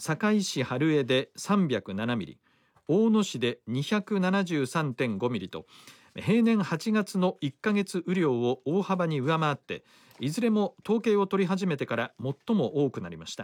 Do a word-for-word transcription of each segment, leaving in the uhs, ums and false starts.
堺市春江でさんびゃくななミリ、大野市で にひゃくななじゅうさんてんごミリと平年はちがつのいっかげつ雨量を大幅に上回って、いずれも統計を取り始めてから最も多くなりました。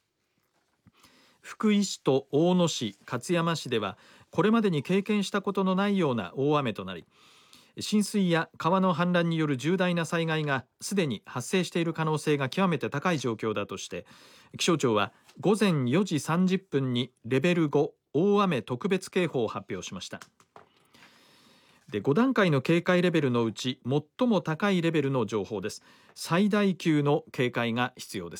福井市と大野市、勝山市ではこれまでに経験したことのないような大雨となり、浸水や川の氾濫による重大な災害がすでに発生している可能性が極めて高い状況だとして、気象庁はごぜんよじさんじゅっぷんにレベルご大雨特別警報を発表しました。でご段階の警戒レベルのうち最も高いレベルの情報です。最大級の警戒が必要です。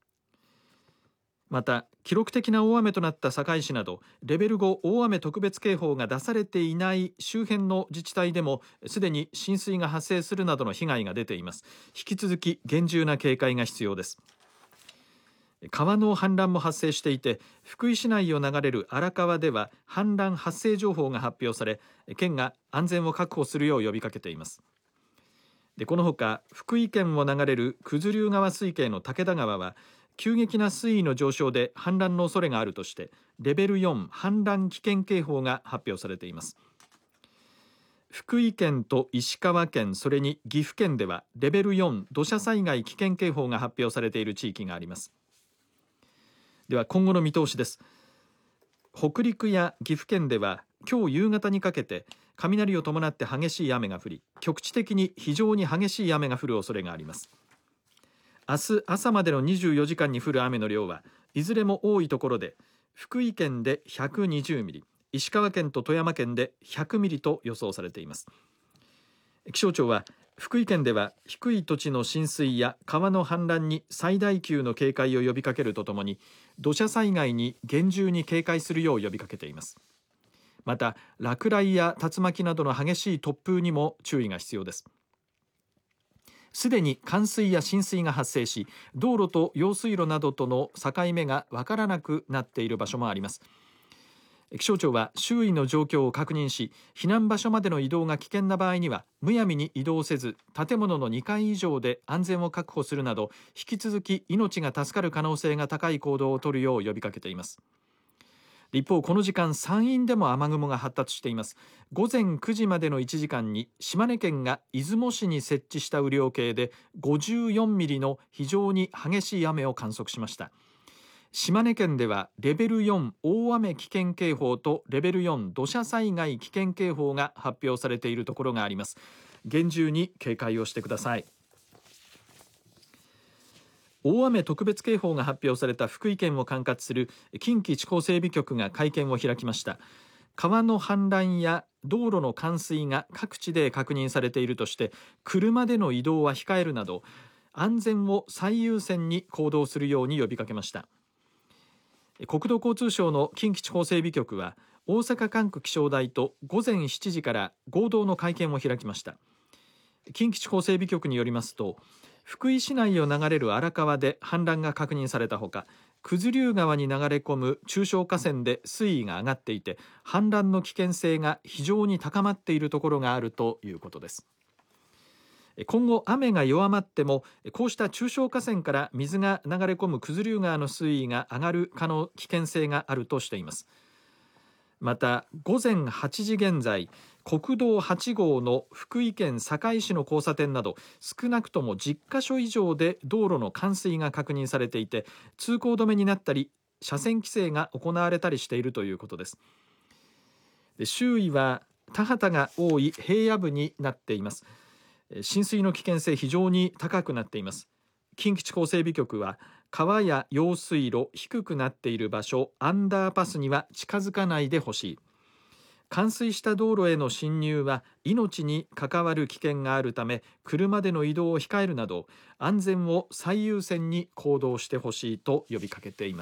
また記録的な大雨となった堺市などレベルご大雨特別警報が出されていない周辺の自治体でもすでに浸水が発生するなどの被害が出ています。引き続き厳重な警戒が必要です。川の氾濫も発生していて、福井市内を流れる荒川では氾濫発生情報が発表され、県が安全を確保するよう呼びかけています。でこのほか福井県を流れる九頭竜川水系の武田川は急激な水位の上昇で氾濫の恐れがあるとしてレベルよん氾濫危険警報が発表されています。福井県と石川県、それに岐阜県ではレベルよん土砂災害危険警報が発表されている地域があります。では今後の見通しです。北陸や岐阜県では今日夕方にかけて雷を伴って激しい雨が降り、局地的に非常に激しい雨が降る恐れがあります。明日朝までのにじゅうよじかんに降る雨の量はいずれも多いところで福井県でひゃくにじゅうミリ、石川県と富山県でひゃくミリと予想されています。気象庁は福井県では低い土地の浸水や川の氾濫に最大級の警戒を呼びかけるとともに、土砂災害に厳重に警戒するよう呼びかけています。また落雷や竜巻などの激しい突風にも注意が必要です。すでに冠水や浸水が発生し、道路と用水路などとの境目がわからなくなっている場所もあります。気象庁は周囲の状況を確認し、避難場所までの移動が危険な場合にはむやみに移動せず、建物のにかい以上で安全を確保するなど、引き続き命が助かる可能性が高い行動を取るよう呼びかけています。一方、この時間山陰でも雨雲が発達しています。ごぜんくじまでのいちじかんに島根県が出雲市に設置した雨量計でごじゅうよんミリの非常に激しい雨を観測しました。島根県ではレベルよん大雨危険警報とレベルよん土砂災害危険警報が発表されているところがあります。厳重に警戒をしてください。大雨特別警報が発表された福井県を管轄する近畿地方整備局が会見を開きました。川の氾濫や道路の冠水が各地で確認されているとして、車での移動は控えるなど安全を最優先に行動するように呼びかけました。国土交通省の近畿地方整備局は大阪管区気象台とごぜんしちじから合同の会見を開きました。近畿地方整備局によりますと、福井市内を流れる荒川で氾濫が確認されたほか、九頭竜川に流れ込む中小河川で水位が上がっていて、氾濫の危険性が非常に高まっているところがあるということです。今後雨が弱まっても、こうした中小河川から水が流れ込む九頭竜川の水位が上がる可能危険性があるとしています。またごぜんはちじ現在、国道はち号の福井県坂井市の交差点など少なくともじゅっかしょ以上で道路の冠水が確認されていて、通行止めになったり車線規制が行われたりしているということです。で周囲は田畑が多い平野部になっています。浸水の危険性非常に高くなっています。近畿地方整備局は川や用水路低くなっている場所、アンダーパスには近づかないでほしい。冠水した道路への侵入は命に関わる危険があるため、車での移動を控えるなど安全を最優先に行動してほしいと呼びかけています。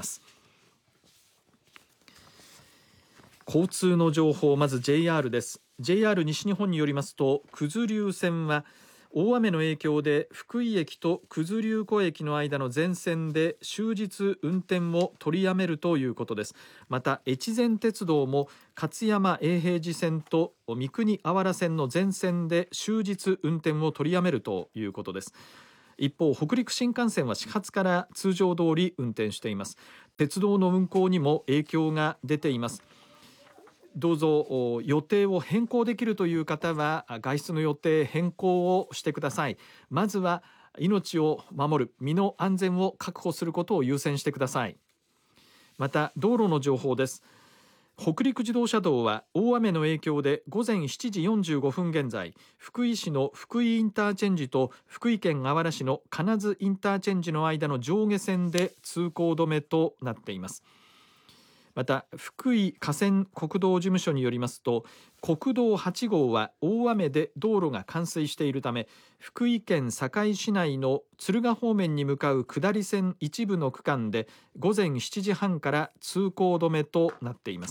交通の情報、まず ジェイアール です。 ジェイアール 西日本によりますと、九頭竜線は大雨の影響で福井駅と九頭竜湖駅の間の全線で終日運転を取りやめるということです。また越前鉄道も勝山永平寺線と三国あわら線の全線で終日運転を取りやめるということです。 一方、北陸新幹線は始発から通常通り運転しています。鉄道の運行にも影響が出ています。どうぞ予定を変更できるという方は外出の予定変更をしてください。まずは命を守る、身の安全を確保することを優先してください。また道路の情報です。北陸自動車道は大雨の影響で午前しちじよんじゅうごふん現在、福井市の福井インターチェンジと福井県あわら市の金津インターチェンジの間の上下線で通行止めとなっています。また福井河川国道事務所によりますと、国道はち号は大雨で道路が冠水しているため、福井県坂井市内の敦賀方面に向かう下り線一部の区間で午前しちじはんから通行止めとなっています。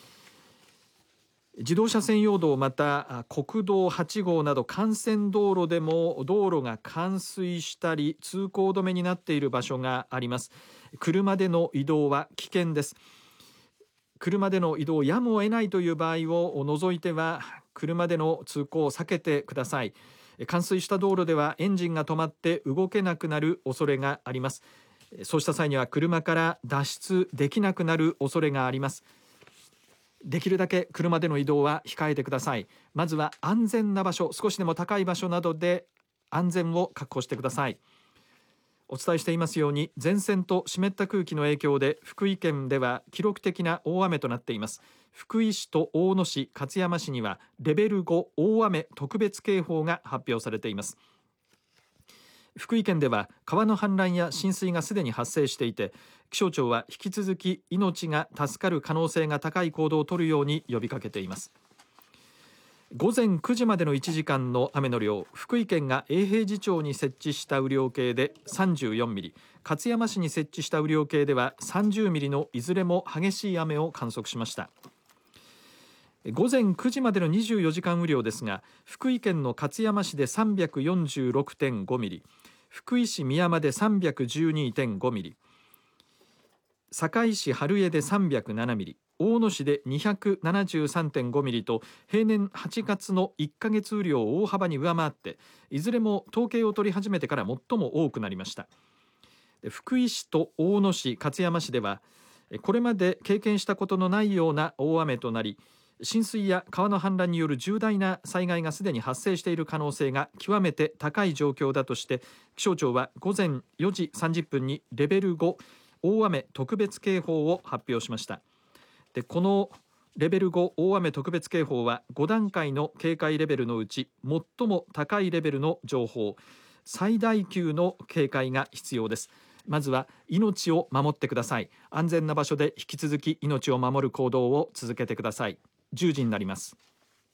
自動車専用道、また国道はち号など幹線道路でも道路が冠水したり通行止めになっている場所があります。車での移動は危険です。車での移動をやむを得ないという場合を除いては車での通行を避けてください。冠水した道路ではエンジンが止まって動けなくなる恐れがあります。そうした際には車から脱出できなくなる恐れがあります。できるだけ車での移動は控えてください。まずは安全な場所、少しでも高い場所などで安全を確保してください。お伝えしていますように、前線と湿った空気の影響で福井県では記録的な大雨となっています。福井市と大野市、勝山市にはレベルご大雨特別警報が発表されています。福井県では川の氾濫や浸水がすでに発生していて、気象庁は引き続き命が助かる可能性が高い行動を取るように呼びかけています。午前くじまでのいちじかんの雨の量、福井県が永平寺町に設置した雨量計でさんじゅうよんミリ、勝山市に設置した雨量計ではさんじゅうミリのいずれも激しい雨を観測しました。午前くじまでのにじゅうよじかん雨量ですが、福井県の勝山市で さんびゃくよんじゅうろくてんごミリ、福井市宮山で さんびゃくじゅうにてんごミリ、坂井市春江でさんびゃくななミリ、大野市で にひゃくななじゅうさんてんごミリと平年はちがつのいっかげつ雨量を大幅に上回って、いずれも統計を取り始めてから最も多くなりました。福井市と大野市、勝山市ではこれまで経験したことのないような大雨となり、浸水や川の氾濫による重大な災害がすでに発生している可能性が極めて高い状況だとして、気象庁は午前よじさんじゅっぷんにレベルご大雨特別警報を発表しました。でこのレベルご大雨特別警報はご段階の警戒レベルのうち最も高いレベルの情報、最大級の警戒が必要です。まずは命を守ってください。安全な場所で引き続き命を守る行動を続けてください。じゅうじになります。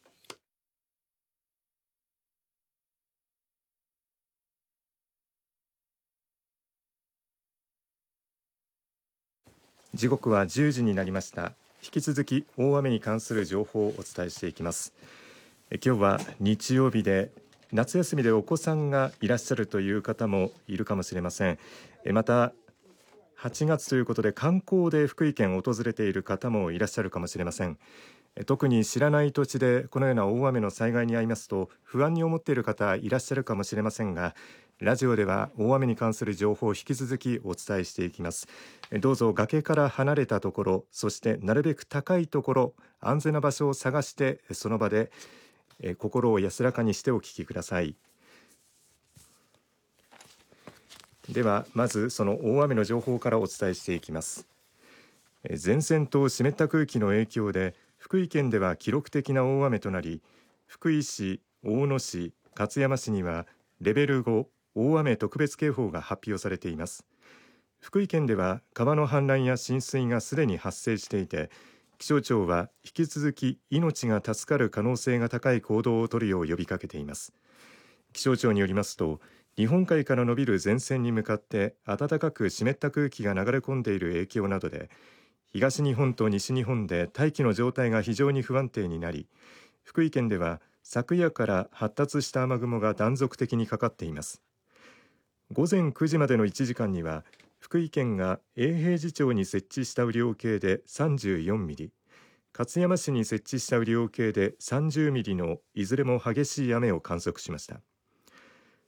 時刻はじゅうじになりました。引き続き大雨に関する情報をお伝えしていきます。え今日は日曜日で夏休みでお子さんがいらっしゃるという方もいるかもしれません。えまたはちがつということで観光で福井県を訪れている方もいらっしゃるかもしれません。特に知らない土地でこのような大雨の災害に遭いますと不安に思っている方いらっしゃるかもしれませんが、ラジオでは大雨に関する情報を引き続きお伝えしていきます。どうぞ崖から離れたところ、そしてなるべく高いところ、安全な場所を探してその場で心を安らかにしてお聞きください。ではまずその大雨の情報からお伝えしていきます。前線と湿った空気の影響で福井県では記録的な大雨となり、福井市、大野市、勝山市にはレベルご大雨特別警報が発表されています。福井県では川の氾濫や浸水がすでに発生していて、気象庁は引き続き命が助かる可能性が高い行動を取るよう呼びかけています。気象庁によりますと、日本海から伸びる前線に向かって暖かく湿った空気が流れ込んでいる影響などで、東日本と西日本で大気の状態が非常に不安定になり、福井県では昨夜から発達した雨雲が断続的にかかっています。午前くじまでのいちじかんには福井県が永平寺町に設置した雨量計でさんじゅうよんミリ、勝山市に設置した雨量計でさんじゅうミリのいずれも激しい雨を観測しました。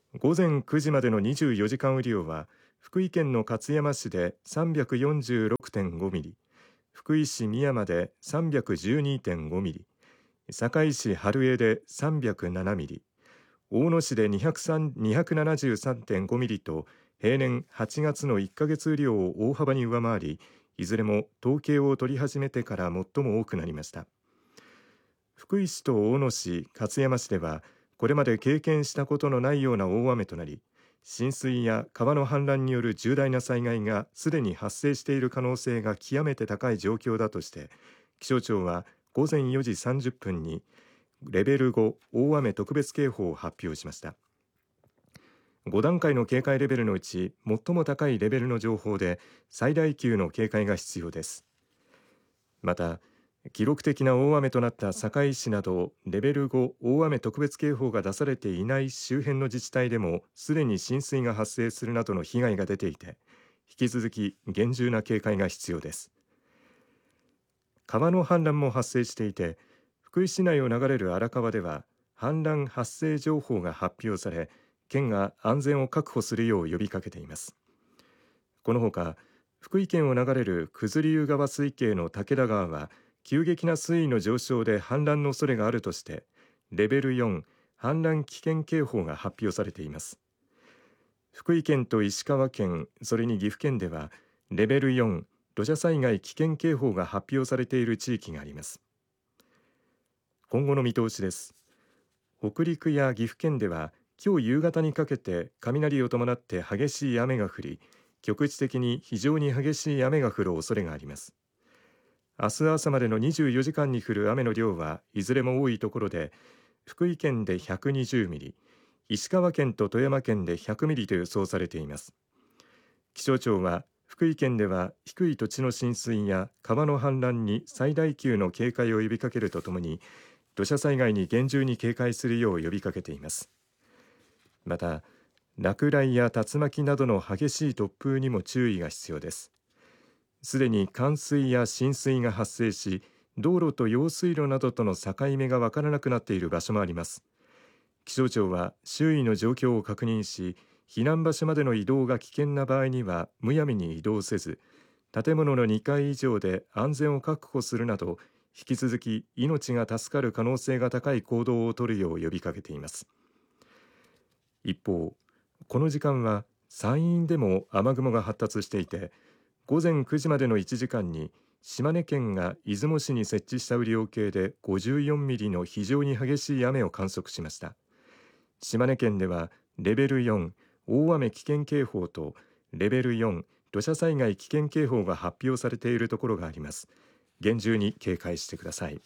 午前くじまでのにじゅうよじかん雨量は福井県の勝山市で さんびゃくよんじゅうろくてんご ミリ、福井市美山で さんびゃくじゅうにてんご ミリ、堺市春江でさんびゃくななミリ、大野市でにひゃくななじゅうさんてんご ミリと平年はちがつのいっかげつ雨量を大幅に上回り、いずれも統計を取り始めてから最も多くなりました。福井市と大野市、勝山市ではこれまで経験したことのないような大雨となり、浸水や川の氾濫による重大な災害がすでに発生している可能性が極めて高い状況だとして、気象庁は午前よじさんじゅっぷんにレベルご大雨特別警報を発表しました。ご段階の警戒レベルのうち最も高いレベルの情報で最大級の警戒が必要です。また記録的な大雨となった堺市などレベルご大雨特別警報が出されていない周辺の自治体でもすでに浸水が発生するなどの被害が出ていて、引き続き厳重な警戒が必要です。川の氾濫も発生していて、福井市内を流れる荒川では氾濫発生情報が発表され、県が安全を確保するよう呼びかけています。このほか福井県を流れる九頭竜川水系の武田川は急激な水位の上昇で氾濫の恐れがあるとしてレベルよん氾濫危険警報が発表されています。福井県と石川県、それに岐阜県ではレベルよん土砂災害危険警報が発表されている地域があります。今後の見通しです。北陸や岐阜県では今日夕方にかけて雷を伴って激しい雨が降り、局地的に非常に激しい雨が降る恐れがあります。明日朝までのにじゅうよじかんに降る雨の量はいずれも多いところで、福井県でひゃくにじゅうミリ、石川県と富山県でひゃくミリと予想されています。気象庁は福井県では低い土地の浸水や川の氾濫に最大級の警戒を呼びかけるとともに、土砂災害に厳重に警戒するよう呼びかけています。また落雷や竜巻などの激しい突風にも注意が必要です。すでに冠水や浸水が発生し、道路と用水路などとの境目が分からなくなっている場所もあります。気象庁は周囲の状況を確認し、避難場所までの移動が危険な場合にはむやみに移動せず、建物のにかい以上で安全を確保するなど、引き続き命が助かる可能性が高い行動を取るよう呼びかけています。一方、この時間は山陰でも雨雲が発達していて、午前くじまでのいちじかんに島根県が出雲市に設置した雨量計でごじゅうよんミリの非常に激しい雨を観測しました。島根県ではレベルよん大雨危険警報とレベルよん土砂災害危険警報が発表されているところがあります。厳重に警戒してください。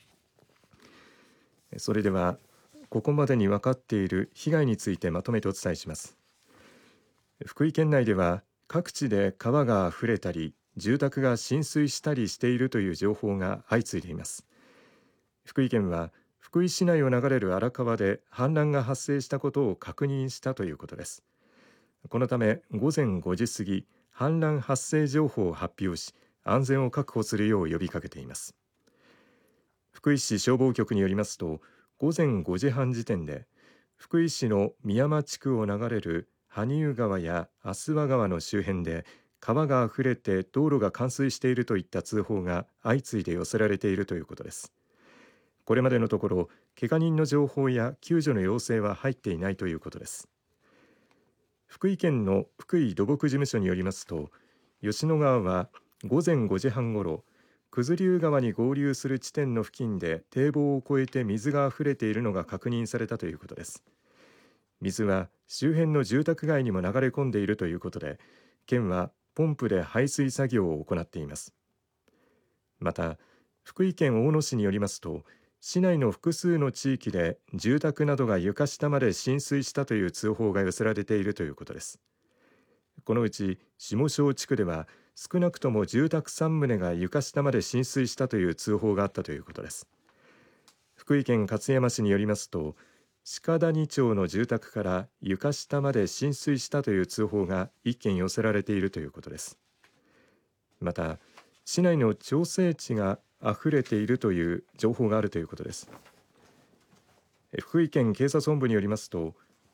それではここまでに分かっている被害についてまとめてお伝えします。福井県内では各地で川があふれたり住宅が浸水したりしているという情報が相次いでいます。福井県は福井市内を流れる荒川で氾濫が発生したことを確認したということです。このため午前ごじ過ぎ氾濫発生情報を発表し、安全を確保するよう呼びかけています。福井市消防局によりますと、午前ごじはん時点で福井市の美山地区を流れる羽生川や足羽川の周辺で川があふれて道路が冠水しているといった通報が相次いで寄せられているということです。これまでのところ怪我人の情報や救助の要請は入っていないということです。福井県の福井土木事務所によりますと、吉野川は午前ごじはんごろ九頭竜川に合流する地点の付近で堤防を越えて水があふれているのが確認されたということです。水は周辺の住宅街にも流れ込んでいるということで、県はポンプで排水作業を行っています。また福井県大野市によりますと、市内の複数の地域で住宅などが床下まで浸水したという通報が寄せられているということです。このうち下庄地区では少なくとも住宅さん棟が床下まで浸水したという通報があったということです。福井県勝山市によりますと、鹿谷町の住宅から床下まで浸水したという通報がいっけん寄せられているということです。また市内の調整池が溢れているという情報があるということです。福井県警察本部によりますと、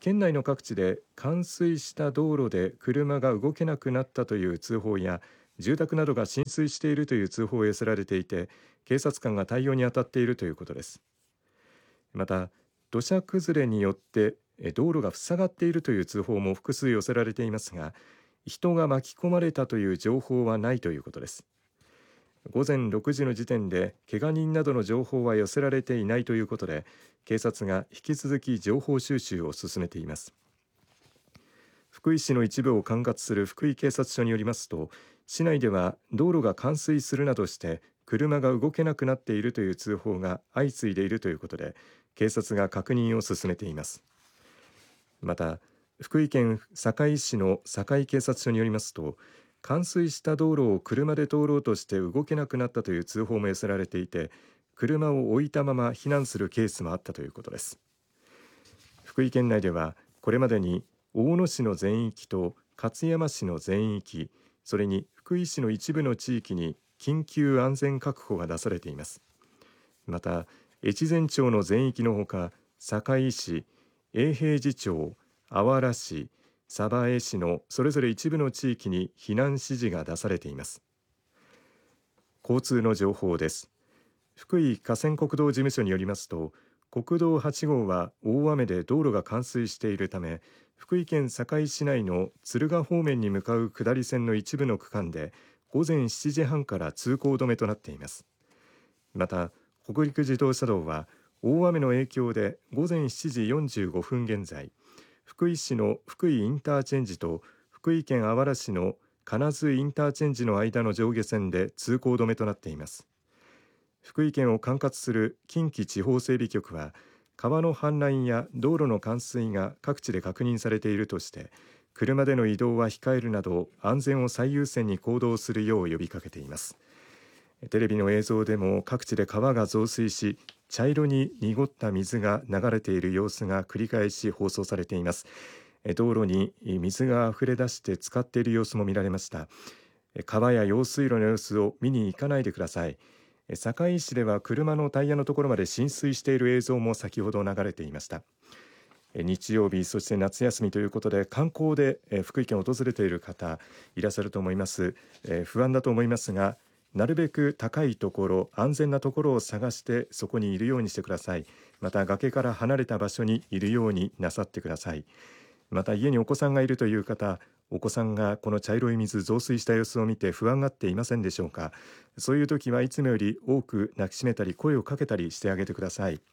県内の各地で冠水した道路で車が動けなくなったという通報や住宅などが浸水しているという通報を寄せられていて、警察官が対応に当たっているということです。また土砂崩れによって道路が塞がっているという通報も複数寄せられていますが、人が巻き込まれたという情報はないということです。午前ろくじの時点で怪我人などの情報は寄せられていないということで、警察が引き続き情報収集を進めています。福井市の一部を管轄する福井警察署によりますと、市内では道路が冠水するなどして車が動けなくなっているという通報が相次いでいるということで、警察が確認を進めています。また福井県坂井市の坂井警察署によりますと、冠水した道路を車で通ろうとして動けなくなったという通報も寄せられていて、車を置いたまま避難するケースもあったということです。福井県内ではこれまでに大野市の全域と勝山市の全域、それに福井市の一部の地域に緊急安全確保が出されています。また越前町の全域のほか、坂井市、永平寺町、あわら市、鯖江市のそれぞれ一部の地域に避難指示が出されています。交通の情報です。福井河川国道事務所によりますと、国道はち号は大雨で道路が冠水しているため、福井県坂井市内の敦賀方面に向かう下り線の一部の区間で午前しちじはんから通行止めとなっています。また北陸自動車道は大雨の影響で午前しちじよんじゅうごふん現在、福井市の福井インターチェンジと福井県あわら市の金津インターチェンジの間の上下線で通行止めとなっています。福井県を管轄する近畿地方整備局は、川の氾濫や道路の冠水が各地で確認されているとして、車での移動は控えるなど安全を最優先に行動するよう呼びかけています。テレビの映像でも各地で川が増水し、茶色に濁った水が流れている様子が繰り返し放送されています。道路に水が溢れ出して浸かっている様子も見られました。川や用水路の様子を見に行かないでください。坂井市では車のタイヤのところまで浸水している映像も先ほど流れていました。日曜日、そして夏休みということで観光で福井県を訪れている方いらっしゃると思います。不安だと思いますが、なるべく高いところ、安全なところを探してそこにいるようにしてください。また崖から離れた場所にいるようになさってください。また家にお子さんがいるという方、お子さんがこの茶色い水、増水した様子を見て不安がっていませんでしょうか。そういう時はいつもより多く抱きしめたり声をかけたりしてあげてください。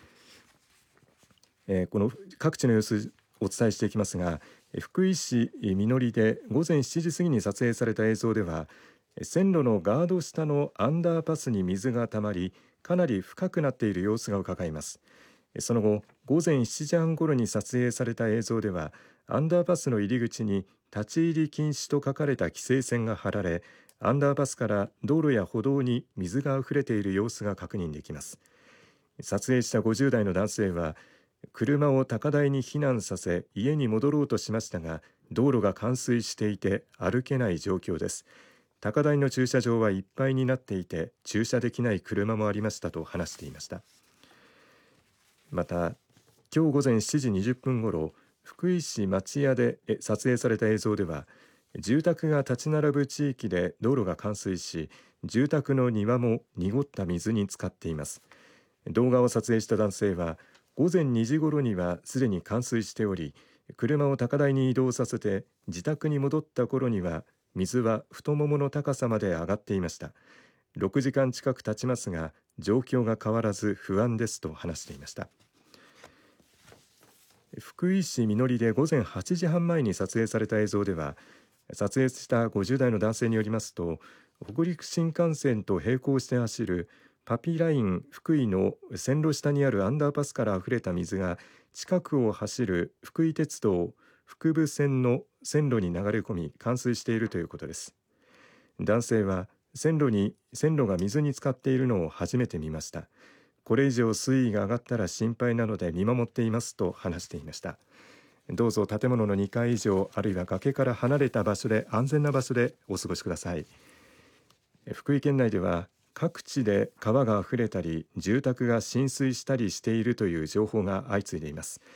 えー、この各地の様子お伝えしていきますが、福井市みのりで午前しちじ過ぎに撮影された映像では、線路のガード下のアンダーパスに水がたまり、かなり深くなっている様子がうかがえます。その後、午前しちじはん頃に撮影された映像では、アンダーパスの入り口に立ち入り禁止と書かれた規制線が張られ、アンダーパスから道路や歩道に水があふれている様子が確認できます。撮影したごじゅう代の男性は、車を高台に避難させ家に戻ろうとしましたが、道路が冠水していて歩けない状況です。高台の駐車場はいっぱいになっていて駐車できない車もありましたと話していました。また今日午前しちじにじゅっぷんごろ、福井市町屋で撮影された映像では、住宅が立ち並ぶ地域で道路が冠水し、住宅の庭も濁った水に浸かっています。動画を撮影した男性は、午前にじ頃にはすでに冠水しており、車を高台に移動させて自宅に戻った頃には水は太ももの高さまで上がっていました。ろくじかん近く経ちますが状況が変わらず不安ですと話していました。福井市みのりで午前はちじはん前に撮影された映像では、撮影したごじゅう代の男性によりますと、北陸新幹線と並行して走るパピライン福井の線路下にあるアンダーパスからあふれた水が近くを走る福井鉄道福部線の線路に流れ込み冠水しているということです。男性は線路に線路が水に浸かっているのを初めて見ました。これ以上水位が上がったら心配なので見守っていますと話していました。どうぞ建物のにかい以上、あるいは崖から離れた場所で安全な場所でお過ごしください。福井県内では各地で川があふれたり住宅が浸水したりしているという情報が相次いでいます。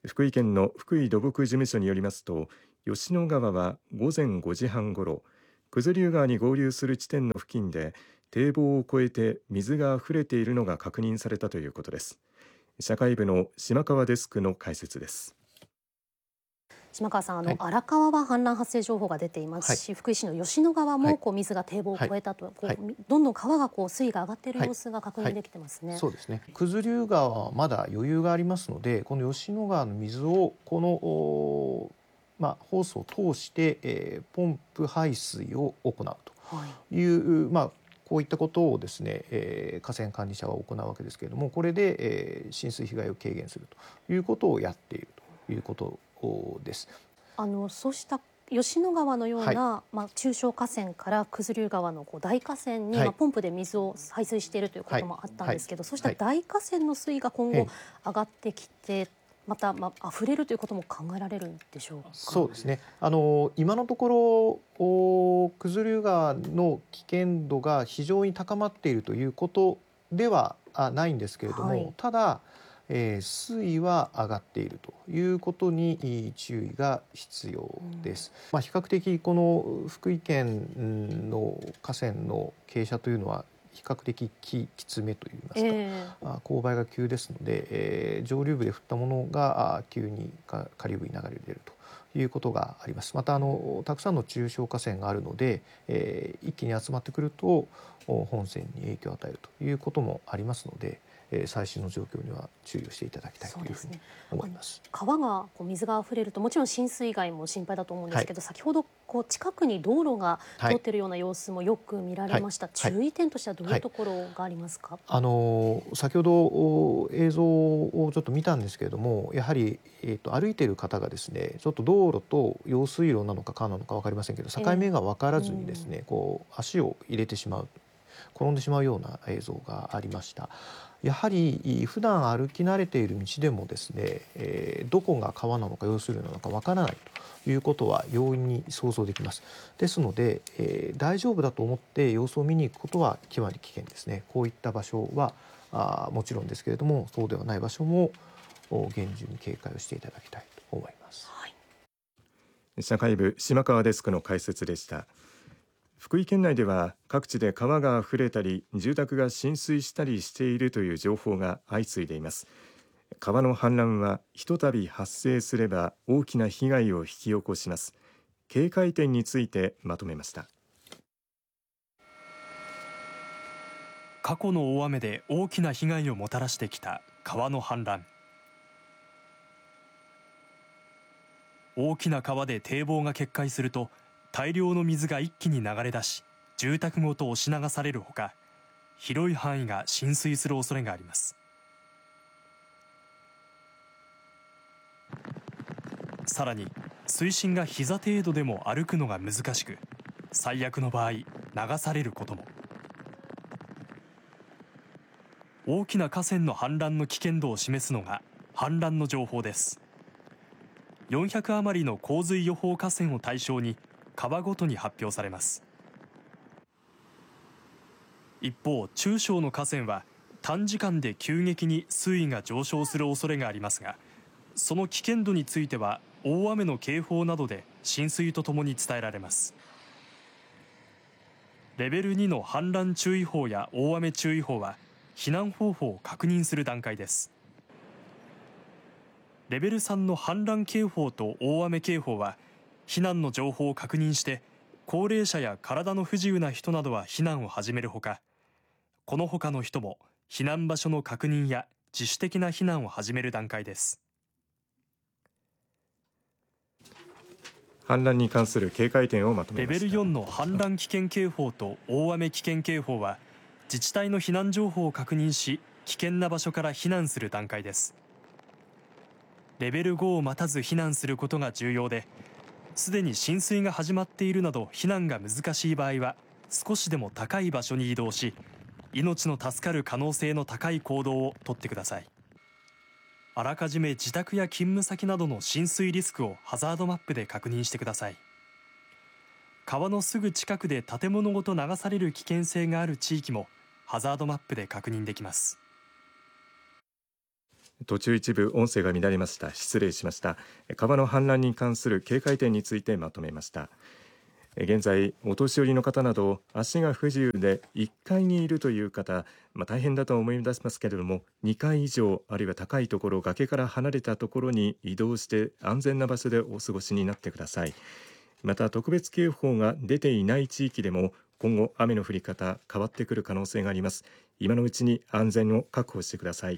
福井県の福井土木事務所によりますと、吉野川は午前ごじはんごろ、九頭竜川に合流する地点の付近で堤防を越えて水が溢れているのが確認されたということです。社会部の島川デスクの解説です。 島川さん、あの、 はい、 荒川は氾濫発生情報が出ていますし、はい、福井市の吉野川もこう水が堤防を越えたと、はい、こうどんどん川がこう水位が上がっている様子が確認できてますね。 はいはい、そうですね。九頭竜川はまだ余裕がありますので、この吉野川の水をこのまあ、ホースを通して、えー、ポンプ排水を行うという、はい、まあ、こういったことをですね、えー、河川管理者は行うわけですけれども、これで、えー、浸水被害を軽減するということをやっているということです。 あのそうした吉野川のような、はい、まあ、中小河川から九頭竜川のこう大河川に、はい、まあ、ポンプで水を排水しているということもあったんですけど、はいはい、そうした大河川の水位が今後上がってきて、また、まあ、溢れるということも考えられるんでしょうか。 そうですね。あの今のところ九頭竜川の危険度が非常に高まっているということではないんですけれども、はい、ただ、えー、水位は上がっているということに注意が必要です。うん、まあ、比較的この福井県の河川の傾斜というのは比較的 き, きつめといいますか、えー、勾配が急ですので、えー、上流部で降ったものが急に下流部に流れ出るということがあります。またあのたくさんの中小河川があるので、えー、一気に集まってくると本線に影響を与えるということもありますので、最新の状況には注意をしていただきたいというふうに思います。 川がこう水が溢れるともちろん浸水害も心配だと思うんですけど、はい、先ほどこう近くに道路が通っているような様子もよく見られました。はいはい、注意点としてはどういうところがありますか。はい、 あの先ほど映像をちょっと見たんですけれども、やはり、えー、と歩いている方がですね、ちょっと道路と用水路なのか川なのか分かりませんけど、境目が分からずにですね、えー、こう足を入れてしまう、転んでしまうような映像がありました。やはり普段歩き慣れている道でもですね、えー、どこが川なのか用水路なのかわからないということは容易に想像できます。ですので、えー、大丈夫だと思って様子を見に行くことは極まり危険ですね。こういった場所はあもちろんですけれども、そうではない場所も厳重に警戒をしていただきたいと思います。はい、 社会部島川デスクの解説でした。福井県内では各地で川があふれたり住宅が浸水したりしているという情報が相次いでいます。川の氾濫はひとたび発生すれば大きな被害を引き起こします。警戒点についてまとめました。 過去の大雨で大きな被害をもたらしてきた川の氾濫。大きな川で堤防が決壊すると大量の水が一気に流れ出し、住宅ごと押し流されるほか、広い範囲が浸水する恐れがあります。さらに水深が膝程度でも歩くのが難しく、最悪の場合流されることも。大きな河川の氾濫の危険度を示すのが氾濫の情報です。よんひゃく余りの洪水予報河川を対象に川ごとに発表されます。一方、中小の河川は短時間で急激に水位が上昇する恐れがありますが、その危険度については大雨の警報などで浸水とともに伝えられます。レベルにの氾濫注意報や大雨注意報は避難方法を確認する段階です。レベルさんの氾濫警報と大雨警報は避難の情報を確認して、高齢者や体の不自由な人などは避難を始めるほか、この他の人も避難場所の確認や自主的な避難を始める段階です。 氾濫に関する警戒点をまとめました。 レベルよんの氾濫危険警報と大雨危険警報は自治体の避難情報を確認し、危険な場所から避難する段階です。レベルごを待たず避難することが重要で、すでに浸水が始まっているなど避難が難しい場合は少しでも高い場所に移動し、命の助かる可能性の高い行動をとってください。あらかじめ自宅や勤務先などの浸水リスクをハザードマップで確認してください。川のすぐ近くで建物ごと流される危険性がある地域もハザードマップで確認できます。 途中一部音声が乱れました。失礼しました。川の氾濫に関する警戒点についてまとめました。現在お年寄りの方など足が不自由でいっかいにいるという方、まあ、大変だと思い出しますけれども、にかい以上あるいは高いところ、崖から離れたところに移動して安全な場所でお過ごしになってください。また特別警報が出ていない地域でも今後雨の降り方変わってくる可能性があります。今のうちに安全を確保してください。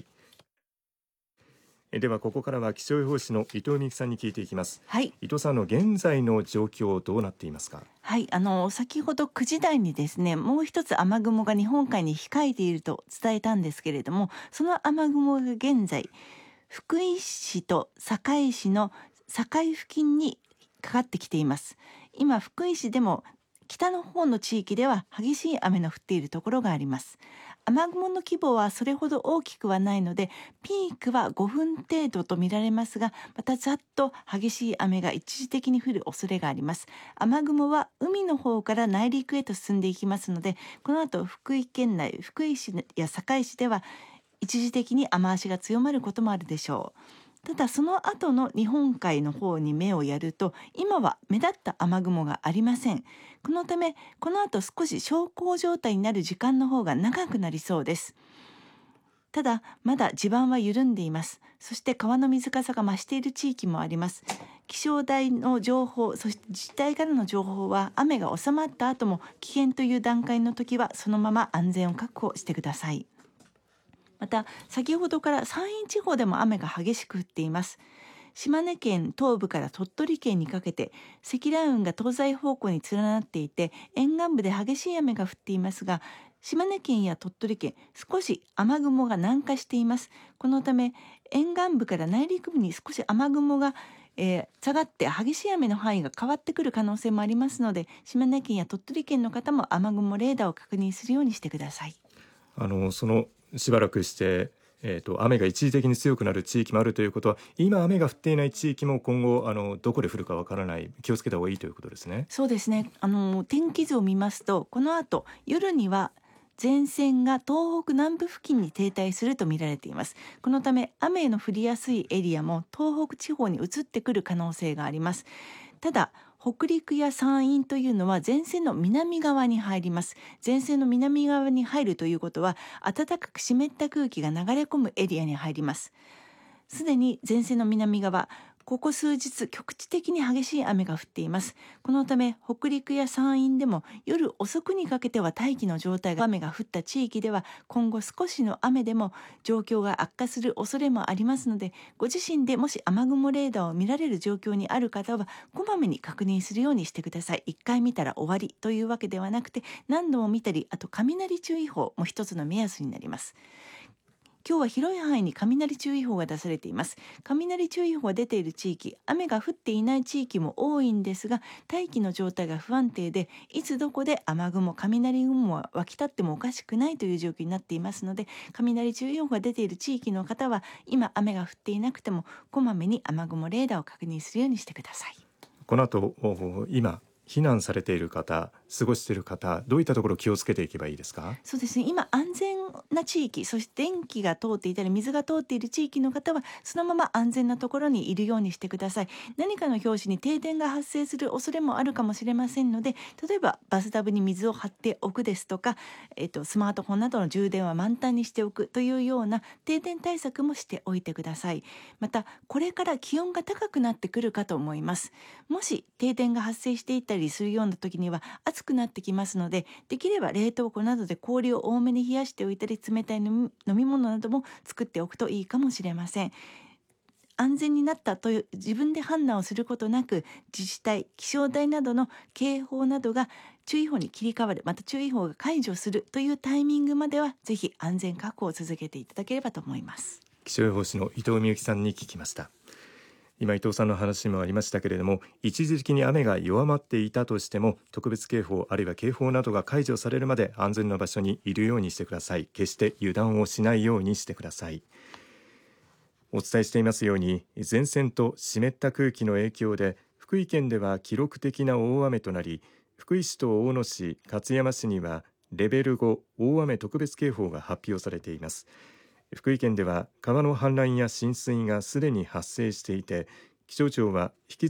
ではここからは気象予報士の伊藤美希さんに聞いていきます。 はい、 伊藤さんの現在の状況どうなっていますか？ はい、あの先ほどくじ台にですね、もう一つ雨雲が日本海に控えていると伝えたんですけれども、その雨雲が現在福井市と坂井市の境付近にかかってきています。今福井市でも北の方の地域では激しい雨の降っているところがあります。雨雲の規模はそれほど大きくはないので、ピークはごふん程度と見られますが、またざっと激しい雨が一時的に降る恐れがあります。雨雲は海の方から内陸へと進んでいきますので、この後福井県内、福井市や坂井市では一時的に雨足が強まることもあるでしょう。ただその後の日本海の方に目をやると、今は目立った雨雲がありません。このためこの後少し小康状態になる時間の方が長くなりそうです。ただまだ地盤は緩んでいます。そして川の水かさが増している地域もあります。気象台の情報、そして自治体からの情報は雨が収まった後も危険という段階の時はそのまま安全を確保してください。また先ほどから山陰地方でも雨が激しく降っています。島根県東部から鳥取県にかけて積乱雲が東西方向に連なっていて、沿岸部で激しい雨が降っていますが、島根県や鳥取県少し雨雲が南下しています。このため沿岸部から内陸部に少し雨雲がえー、下がって激しい雨の範囲が変わってくる可能性もありますので、島根県や鳥取県の方も雨雲レーダーを確認するようにしてください。 あのそのしばらくして、えー、と雨が一時的に強くなる地域もあるということは、今雨が降っていない地域も今後あのどこで降るかわからない、気をつけた方がいいということですね。 そうですね、あの天気図を見ますと、この後夜には前線が東北南部付近に停滞すると見られています。このため雨の降りやすいエリアも東北地方に移ってくる可能性があります。ただ北陸や山陰というのは前線の南側に入ります。前線の南側に入るということは、暖かく湿った空気が流れ込むエリアに入ります。すでに前線の南側、ここ数日局地的に激しい雨が降っています。このため北陸や山陰でも夜遅くにかけては大気の状態が、雨が降った地域では今後少しの雨でも状況が悪化する恐れもありますので、ご自身でもし雨雲レーダーを見られる状況にある方はこまめに確認するようにしてください。いっかい見たら終わりというわけではなくて、何度も見たり、あと雷注意報も一つの目安になります。今日は広い範囲に雷注意報が出されています。雷注意報が出ている地域、雨が降っていない地域も多いんですが、大気の状態が不安定で、いつどこで雨雲、雷雲は湧き立ってもおかしくないという状況になっていますので、雷注意報が出ている地域の方は今雨が降っていなくてもこまめに雨雲レーダーを確認するようにしてください。 この後今避難されている方、過ごしている方、どういったところ気をつけていけばいいですか？ そうですね、今安全な地域、そして電気が通っていたり水が通っている地域の方はそのまま安全なところにいるようにしてください。何かの拍子に停電が発生する恐れもあるかもしれませんので、例えばバスタブに水を張っておくですとか、えっと、スマートフォンなどの充電は満タンにしておくというような停電対策もしておいてください。またこれから気温が高くなってくるかと思います。もし停電が発生していたりするような時には暑くなってきますので、できれば冷凍庫などで氷を多めに冷やしておいたり、冷たい飲み物なども作っておくといいかもしれません。安全になったという自分で判断をすることなく、自治体、気象台などの警報などが注意報に切り替わる、また注意報が解除するというタイミングまではぜひ安全確保を続けていただければと思います。 気象予報士の伊藤美幸さんに聞きました。今伊藤さんの話もありましたけれども、一時的に雨が弱まっていたとしても特別警報あるいは警報などが解除されるまで安全な場所にいるようにしてください。決して油断をしないようにしてください。お伝えしていますように、前線と湿った空気の影響で福井県では記録的な大雨となり、福井市と大野市、勝山市にはレベルご大雨特別警報が発表されています。 福井県では川の氾濫や浸水がすでに発生していて、気象庁は引き